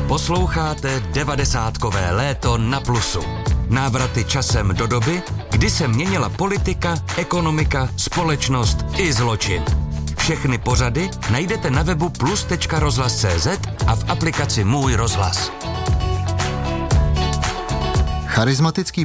Posloucháte 90kové léto na Plusu. Návraty časem do doby, kdy se měnila politika, ekonomika, společnost i zločin. Všechny pořady najdete na webu plus.rozhlas.cz a v aplikaci Můj rozhlas. Charismatický